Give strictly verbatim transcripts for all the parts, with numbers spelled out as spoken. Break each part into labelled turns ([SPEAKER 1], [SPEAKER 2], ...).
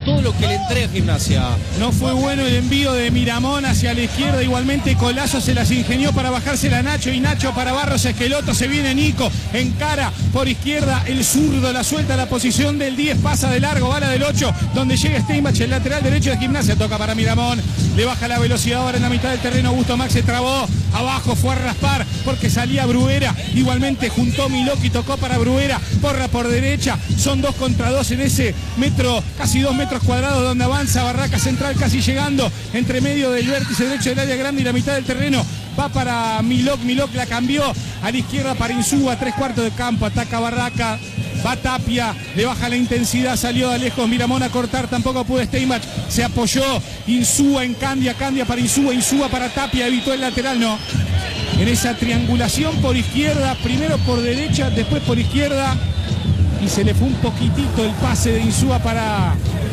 [SPEAKER 1] todo lo que le entrega Gimnasia.
[SPEAKER 2] No fue bueno el envío de Miramón hacia la izquierda, igualmente Colazo se las ingenió para bajársela a Nacho y Nacho para Barros Esqueloto, se viene Nico, encara por izquierda el zurdo, la suelta a la posición del diez, pasa de largo, bala del ocho, donde llega Steinbach, el lateral derecho de Gimnasia, toca para Miramón, le baja la velocidad ahora en la mitad del terreno, Augusto Max se trabó, abajo fue a raspar porque salía Bruera, igualmente juntó Milok y tocó para Bruera, Porra por derecha, son dos contra dos en ese metro, casi dos metros cuadrados donde avanza Barraca Central, casi llegando entre medio del vértice derecho del área grande y la mitad del terreno, va para Milok, Milok la cambió a la izquierda para Insúa, tres cuartos de campo, ataca Barraca, va Tapia, le baja la intensidad, salió de lejos Miramón a cortar, tampoco pudo Steinbach, se apoyó Insúa en Candia, Candia para Insúa, Insúa para Tapia, evitó el lateral, no. En esa triangulación por izquierda, primero por derecha, después por izquierda, y se le fue un poquitito el pase de Insúa para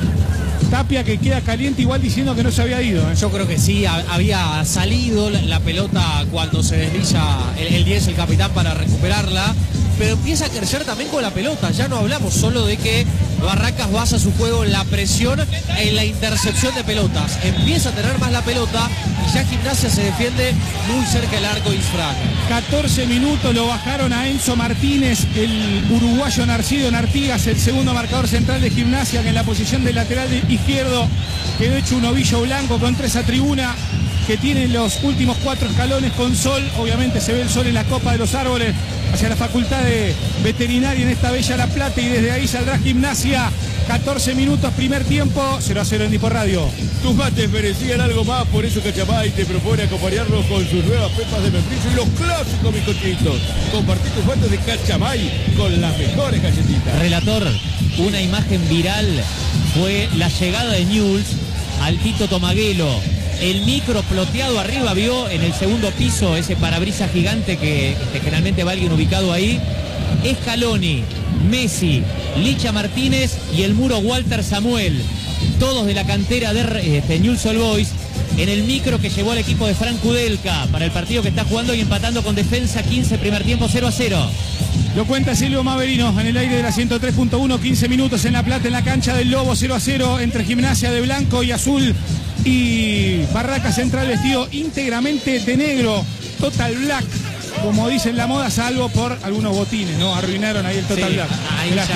[SPEAKER 2] Tapia, que queda caliente igual diciendo que no se había ido, ¿eh?
[SPEAKER 1] Yo creo que sí, había salido la, la pelota cuando se desliza el, el diez, el capitán, para recuperarla, pero empieza a crecer también con la pelota. Ya no hablamos solo de que Barracas basa su juego en la presión, en la intercepción de pelotas. Empieza a tener más la pelota y ya Gimnasia se defiende muy cerca del arco de Isfraga.
[SPEAKER 2] catorce minutos, lo bajaron a Enzo Martínez, el uruguayo Narciso Nartigas, el segundo marcador central de Gimnasia, que en la posición del lateral izquierdo quedó hecho un ovillo blanco contra esa tribuna que tiene los últimos cuatro escalones con sol. Obviamente se ve el sol en la copa de los árboles hacia la Facultad de Veterinaria en esta bella La Plata, y desde ahí saldrá Gimnasia. catorce minutos, primer tiempo, cero a cero en Dipo Radio.
[SPEAKER 3] Tus mates merecían algo más, por eso Cachamay te propone acompañarlos con sus nuevas pepas de membrillo y los clásicos bizcochitos. Compartí tus mates de Cachamay con las mejores galletitas.
[SPEAKER 4] Relator, una imagen viral fue la llegada de Newell's al Tito Tomaguelo. El micro ploteado arriba, vio en el segundo piso ese parabrisas gigante que, que generalmente va alguien ubicado ahí. Scaloni, Messi, Licha Martínez y el muro Walter Samuel, todos de la cantera de este, Newell's Old Boys, en el micro que llevó al equipo de Frank Kudelka para el partido que está jugando y empatando con Defensa. Quince, primer tiempo, cero a cero.
[SPEAKER 2] Lo cuenta Silvio Maverino en el aire de la ciento tres punto uno, quince minutos en La Plata, en la cancha del Lobo, cero a cero entre Gimnasia de blanco y azul y Barraca Central vestido íntegramente de negro, total black, como dicen la moda, salvo por algunos botines, ¿no? Arruinaron ahí el total
[SPEAKER 1] sí,
[SPEAKER 2] black.
[SPEAKER 1] Ahí ya,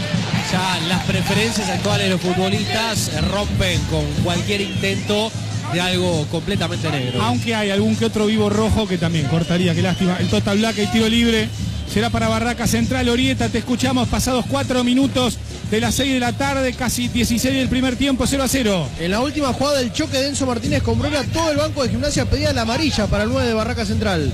[SPEAKER 1] ya las preferencias actuales de los futbolistas rompen con cualquier intento de algo completamente negro.
[SPEAKER 2] Aunque hay algún que otro vivo rojo que también cortaría, qué lástima. El total black y tiro libre será para Barraca Central. Orieta, te escuchamos pasados cuatro minutos de las seis de la tarde, casi dieciséis del primer tiempo, cero a cero.
[SPEAKER 5] En la última jugada del choque de Enzo Martínez con Bruera, todo el banco de Gimnasia pedía la amarilla para el nueve de Barraca Central.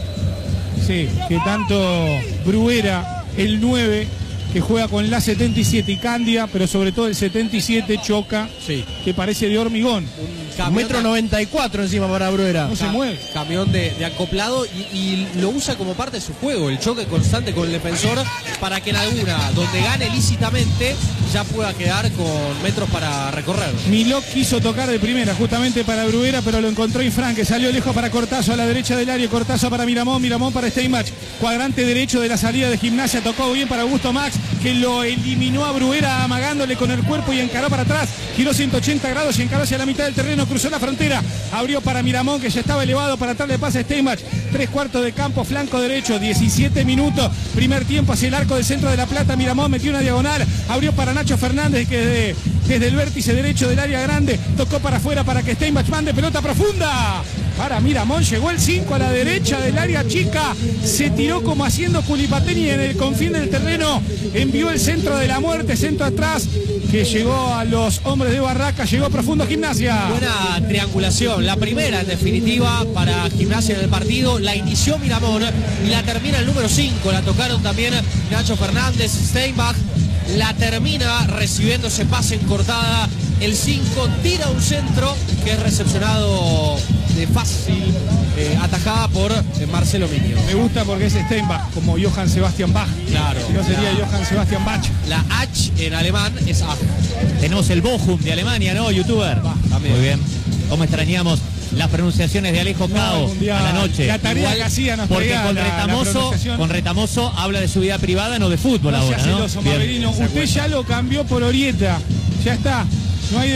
[SPEAKER 2] Sí, que tanto Bruera, el nueve, que juega con la setenta y siete y Candia, pero sobre todo el setenta y siete choca,
[SPEAKER 1] sí,
[SPEAKER 2] que parece de hormigón.
[SPEAKER 5] Un metro noventa y cuatro encima para Bruera.
[SPEAKER 2] No se mueve.
[SPEAKER 1] Camión de, de acoplado y, y lo usa como parte de su juego, el choque constante con el defensor, para que en alguna, donde gane lícitamente, ya pueda quedar con metros para recorrer.
[SPEAKER 2] Milok quiso tocar de primera justamente para Bruera, pero lo encontró Infran, que salió lejos para Cortazo a la derecha del área, Cortazo para Miramón, Miramón para Steinbach, cuadrante derecho de la salida de Gimnasia, tocó bien para Augusto Max, que lo eliminó a Bruera amagándole con el cuerpo y encaró para atrás, giró ciento ochenta grados y encaró hacia la mitad del terreno, cruzó la frontera, abrió para Miramón, que ya estaba elevado para darle pase a Steinbach, tres cuartos de campo, flanco derecho, diecisiete minutos, primer tiempo hacia el arco del centro de La Plata. Miramón metió una diagonal, abrió para Nacho Fernández, que desde, desde el vértice derecho del área grande tocó para afuera para que Steinbach mande pelota profunda para Miramón, llegó el cinco a la derecha del área chica, se tiró como haciendo Culipateni en el confín del terreno, envió el centro de la muerte, centro atrás, que llegó a los hombres de Barraca, llegó profundo Gimnasia.
[SPEAKER 1] Buena triangulación, la primera en definitiva para Gimnasia en el partido, la inició Miramón y la termina el número cinco, la tocaron también Nacho Fernández, Steinbach, la termina recibiendo ese pase en cortada, el cinco tira un centro que es recepcionado de fácil eh, atajada por eh, Marcelo Miño.
[SPEAKER 2] Me gusta porque es Steinbach, como Johann Sebastian Bach.
[SPEAKER 1] Claro.
[SPEAKER 2] Si no sería
[SPEAKER 1] la,
[SPEAKER 2] Johann Sebastian Bach.
[SPEAKER 1] La H en alemán es A.
[SPEAKER 4] Tenemos el Bochum de Alemania, ¿no, youtuber?
[SPEAKER 1] Bah, también.
[SPEAKER 4] Muy bien. ¿Cómo extrañamos las pronunciaciones de Alejo Cao a la noche?
[SPEAKER 2] La tarea
[SPEAKER 4] Igual,
[SPEAKER 2] que hacía nos
[SPEAKER 4] porque
[SPEAKER 2] traía
[SPEAKER 4] con
[SPEAKER 2] la,
[SPEAKER 4] Retamoso,
[SPEAKER 2] la
[SPEAKER 4] con Retamoso habla de su vida privada, no de fútbol
[SPEAKER 2] no
[SPEAKER 4] ahora,
[SPEAKER 2] sea
[SPEAKER 4] ¿no?
[SPEAKER 2] celoso, Maverino. Usted ya lo cambió por Orieta. Ya está. No hay